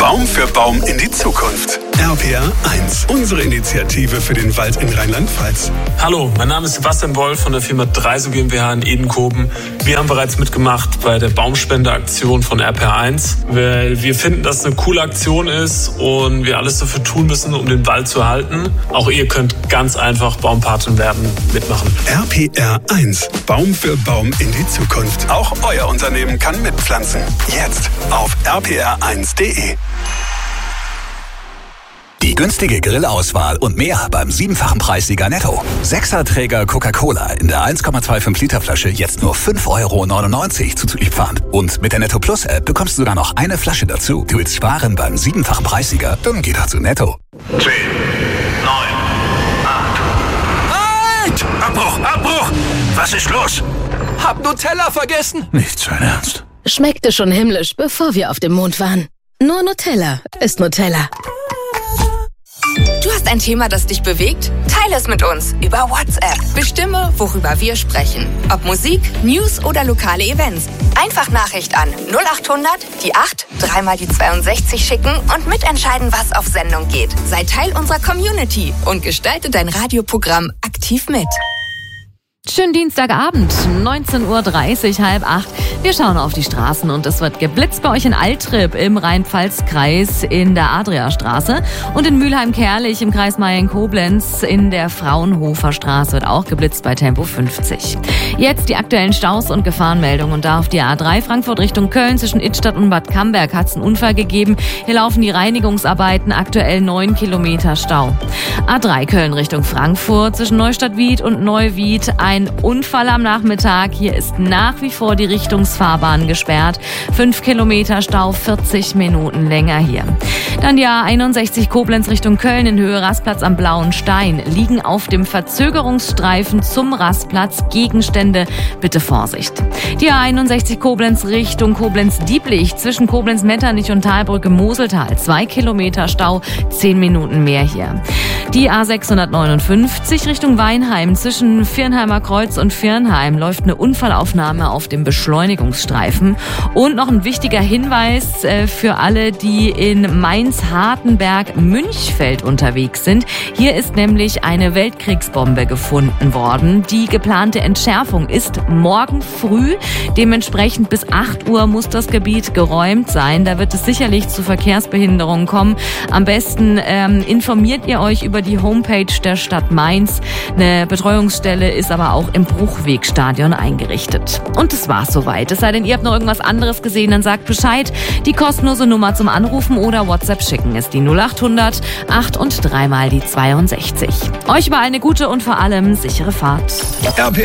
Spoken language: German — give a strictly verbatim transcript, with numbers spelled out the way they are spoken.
Baum für Baum in die Zukunft. R P R eins, unsere Initiative für den Wald in Rheinland-Pfalz. Hallo, mein Name ist Sebastian Boll von der Firma Dreiso GmbH in Edenkoben. Wir haben bereits mitgemacht bei der Baumspendeaktion von R P R eins, weil wir finden, dass es eine coole Aktion ist und wir alles dafür tun müssen, um den Wald zu erhalten. Auch ihr könnt ganz einfach Baumpatin werden, mitmachen. R P R eins, Baum für Baum in die Zukunft. Auch euer Unternehmen kann mitpflanzen. Jetzt auf r p r eins punkt d e. Die günstige Grillauswahl und mehr beim siebenfachen Preissieger Netto. Sechserträger Coca-Cola in der eins Komma fünfundzwanzig Liter Flasche jetzt nur fünf Euro neunundneunzig zuzüglich Pfand. Und mit der Netto Plus App bekommst du sogar noch eine Flasche dazu. Du willst sparen beim siebenfachen Preissieger? Dann geh doch zu Netto. zehn, neun, acht. Halt! Abbruch, Abbruch! Was ist los? Hab Nutella vergessen. Nicht sein Ernst. Schmeckte schon himmlisch, bevor wir auf dem Mond waren. Nur Nutella ist Nutella. Du hast ein Thema, das dich bewegt? Teile es mit uns über WhatsApp. Bestimme, worüber wir sprechen. Ob Musik, News oder lokale Events. Einfach Nachricht an null acht hundert, die acht, dreimal die zweiundsechzig schicken und mitentscheiden, was auf Sendung geht. Sei Teil unserer Community und gestalte dein Radioprogramm aktiv mit. Schönen Dienstagabend, neunzehn Uhr dreißig, halb acht. Wir schauen auf die Straßen und es wird geblitzt bei euch in Altrip im Rhein-Pfalz-Kreis in der Adriastraße und in Mülheim-Kerlich im Kreis Mayen-Koblenz in der Fraunhofer Straße wird auch geblitzt bei Tempo fünfzig. Jetzt die aktuellen Staus und Gefahrenmeldungen und da auf die A drei Frankfurt Richtung Köln zwischen Idstadt und Bad Camberg hat es einen Unfall gegeben. Hier laufen die Reinigungsarbeiten, aktuell neun Kilometer Stau. A drei Köln Richtung Frankfurt zwischen Neustadt-Wied und Neuwied ein Unfall am Nachmittag. Hier ist nach wie vor die Richtungsfahrbahn gesperrt. Fünf Kilometer Stau, vierzig Minuten länger hier. Dann die A einundsechzig Koblenz Richtung Köln in Höhe Rastplatz am Blauen Stein. Liegen auf dem Verzögerungsstreifen zum Rastplatz Gegenstände. Bitte Vorsicht. Die A einundsechzig Koblenz Richtung Koblenz-Dieblich zwischen Koblenz-Metternich und Talbrücke Moseltal. Zwei Kilometer Stau, zehn Minuten mehr hier. Die A sechshundertneunundfünfzig Richtung Weinheim zwischen Viernheimer Kreuz und Viernheim läuft eine Unfallaufnahme auf dem Beschleunigungsstreifen. Und noch ein wichtiger Hinweis äh, für alle, die in Mainz-Hartenberg-Münchfeld unterwegs sind. Hier ist nämlich eine Weltkriegsbombe gefunden worden. Die geplante Entschärfung ist morgen früh. Dementsprechend bis acht Uhr muss das Gebiet geräumt sein. Da wird es sicherlich zu Verkehrsbehinderungen kommen. Am besten ähm, informiert ihr euch über die Homepage der Stadt Mainz. Eine Betreuungsstelle ist aber auch im Bruchwegstadion eingerichtet. Und das war's soweit. Es sei denn, ihr habt noch irgendwas anderes gesehen, dann sagt Bescheid. Die kostenlose Nummer zum Anrufen oder WhatsApp schicken ist die null acht hundert, acht und dreimal die zweiundsechzig. Euch überall eine gute und vor allem sichere Fahrt.